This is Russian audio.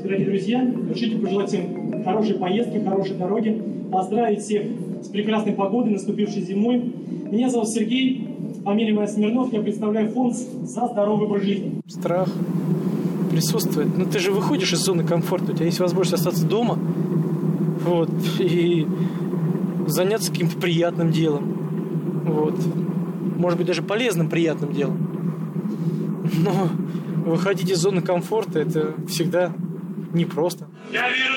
дорогие друзья, решите пожелать всем хорошей поездки, хорошей дороги, поздравить всех с прекрасной погодой, наступившей зимой. Меня зовут Сергей, фамилия моя Смирнов, я представляю фонд «За здоровый образ жизни». Страх присутствует. Но ты же выходишь из зоны комфорта, у тебя есть возможность остаться дома, вот, и заняться каким-то приятным делом. Вот. Может быть, даже полезным, приятным делом. Но выходить из зоны комфорта — это всегда непросто.